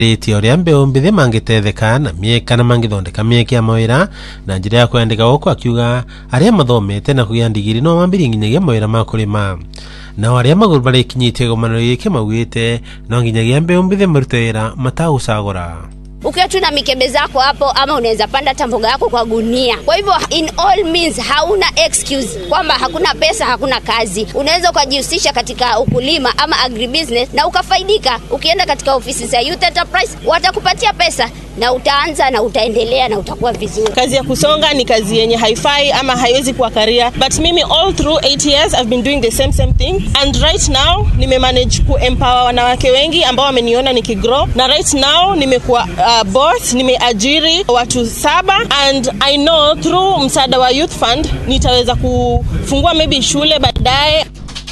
rĩti ũrĩa mbeũ mbithi mangĩtetheka na mĩeka na mangĩthondeka mĩeke ya mawĩra na njĩra ya kwandĩka gũkũ, akiuga arĩa mathomete na kũgĩa ndigiri no mambĩrĩrie nginyagia mawĩra ma kũrĩma. Nao arĩa magũrũ marĩkinyĩtie gũmanĩro gĩkĩ maugĩte no nginyagia mbeũ mbithi marute wĩra matagũcagũra. Ukiwa tu na mikebe zako hapo, ama unaweza panda tamboga yako kwa gunia. Kwa hivyo in all means hauna excuse kwamba hakuna pesa, hakuna kazi. Unaweza ukajihusisha katika ukulima ama agribusiness na ukafaidika. Ukienda katika ofisi za Youth Enterprise watakupatia pesa na utaanza na utaendelea na utakuwa vizuri. Kazi ya kusonga ni kazi yenye haifai ama haiwezi kuwa career, but mimi all through 8 years I've been doing the same thing, and right now nimemanage kuempower wanawake wengi ambao wameniona nikigrow, na right now nimekuwa boss, nimeajiri watu 7, and I know through msaada wa Youth Fund nitaweza kufungua maybe shule baadaye.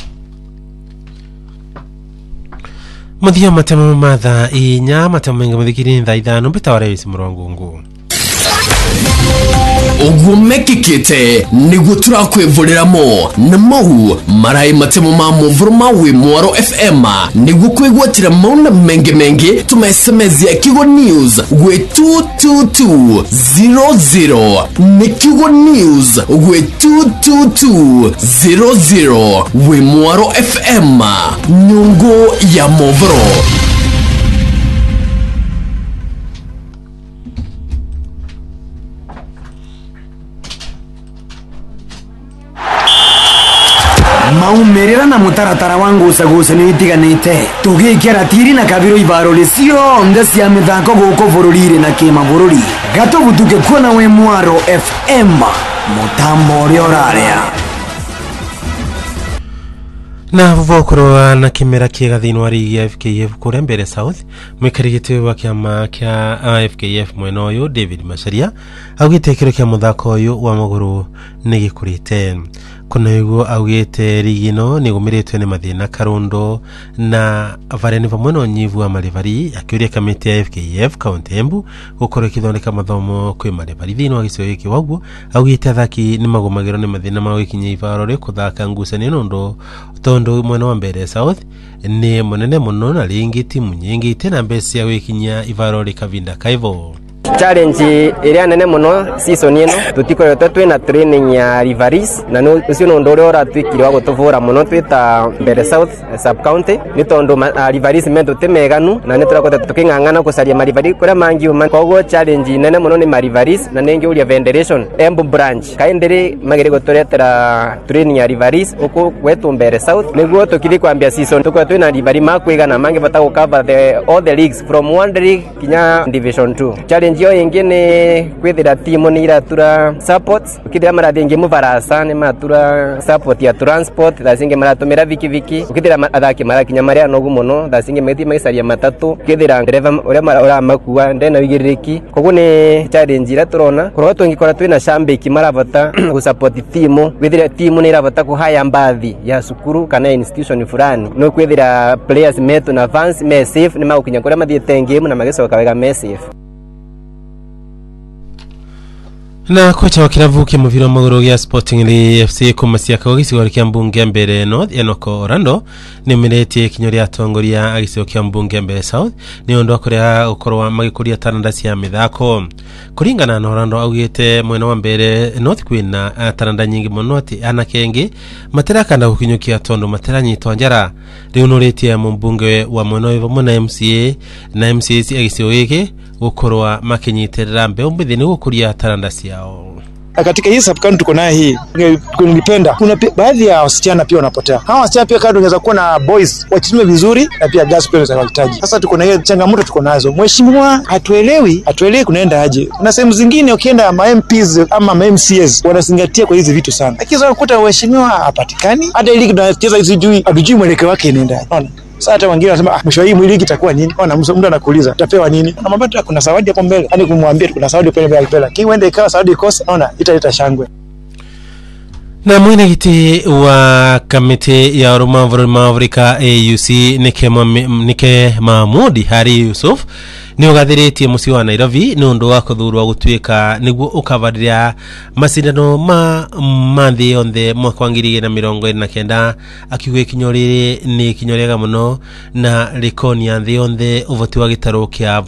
Muthia matemo matha inya matemo mengi muthikiri thaa ithano mbitawara wisi murongungu ugumekikite niguo turakwivurĩramo na mau marai matemo ma muvuro ma wi Mwaro FM niguo kwigwatira mauna mengi tumesemezia Kigo News gwe 22200 ni Kigo News gwe 22200 wi Mwaro FM nyungu ya muvuro. Maumerera na mutaratara wangu usagusa ni itiganite tugikira tiri na kabiro ibaro lisio ndasi ya mithako guko bururire na kima bururi gato butuke kuona we Mwaro FM mutambo rioraria na vuvokoro na kimera kiega thĩinĩ wa rigi ya FKF kũrĩa mbere South. Mũikarĩgĩti wa kĩama kĩa FKF mwena ũyũ David Macharia augĩte kĩrĩko kĩa mũthako ũyũ wa magũrũ nĩ gĩkũrĩte. Kuna yugo augĩte rigi ĩno nĩ gũmĩrĩtwo nĩ mathĩna Karondo na vareni vamwe na ũnyivu wa marĩvari, akĩũria kamĩtĩ ya FKF kaunti Embu gũkorwo ĩkĩthondeka mathomo kwĩ marĩvari thĩinĩ wa gĩcigo gĩkĩ. Waguo augĩte athaki nĩ magũmagĩrwo nĩ mathĩna ma gũkinyia ivaro rĩa kũthaka ngucanio nondo tondu mwena wa mbere South ni munene muno na ringi timu nyingi tena mbesi ya gwikinya ivaro rikavinda kaivo. Challenge area nene muno season ino tutikoretwo twina training ya Rivaris na ucio no ndore ora twikire wa gutuvura muno twita mbere South sub county ni tondu Rivaris mendo temeganu na nitrakota tukingangana kusaria marivari kura mangi kogo. Challenge nene muno ni Rivaris na nengi uria Federation Embu branch kaendere magere gotoretera training ya Rivaris uko wetu mbere South niguo tukiri kwambia season tukwa twina Rivari makwigana mangi bata cover all the leagues from 1 league kinya division 2. Challenge yo ingine kwithira timu ni iratura support ukithira marathi ingi muvarasa ni matura support ya transport thasinge maratumira viki ukithira athaki marakinya maria nogu muno thasinge methi maisaria matatu ukithira driver uria maramakuwa ndena wigiririki koguo ni challenge ira turona korwo tungikora twina shambiki maravata gusupport timu kwithira timu ni iravata kuhaya mbathi ya sukuru kana institution fulani no kwithira players metu na fans me safe ni magukinya kuria mathiete game na magicoka wega me safe. Na kocha wa kiravu kia muvira wa magũrũ gĩa Sporting FC kumacia kago gĩcigo kĩa mbunge mbere North Enoko Orlando nĩũmĩrĩtie kinyo rĩa atongoria a gĩcigo kĩa mbunge mbere South nĩ ũndũ wa kũrĩa gũkorwo magĩkũria taranda cia mĩthako. Kũringana na Orlando augĩte mwena wa mbere North kwĩna taranda nyingĩ mũno atĩ anake aingĩ matirakanda gũkinyũkia tondu matiranyitwo njara. Rĩu nũrĩtie mũmbunge wa mwena ũyũ vamwe na MCA na MCAC a gĩcigo gĩkĩ gukorwa makinyiterera mbeũ mbithi ni gukuria taranda ciao. Katika hii sub county tuko naye hii ningependa kuna baadhi ya wasichana pia wanapotea. Hawa wasichana pia kado unaweza kuwa na boys wachitume vizuri na pia gas pia wanahitaji. Sasa tuko na hiyo changamoto tuko nazo. Mheshimiwa hatuelewi kunaenda aje. Na sehemu zingine ukienda ma MPs ama ma MCS wanazingatia kwa hizi vitu sana. Lakini unakuta mheshimiwa hapatikani. Hata ile tunacheza hizi juu mwelekeo wake inaenda. Unaona? Sasa hata wengine wanasema mwisho hii mwili itakuwa nini? Ona mtu anakuuliza utapewa nini? Na mabata kuna zawadi hapo mbele. Yaani kumwambia kuna zawadi pale mbele. Lakini uende ikawa zawadi ikosa, ona italeta shangwe. Na mwenyekiti wa kamiti ya Mavurika AUC Nike Mahmudi Hari Yusuf ni ugathiritie muci wa Nairobi ni undu wa kuthurwa gutuika niguo ukavarira macindano ma nthi yonthe mwaka wa 2029 akiuga ikinyo riri ni ikinyo riega muno na rikonia nthi yonthe uvoti wa gitaro kia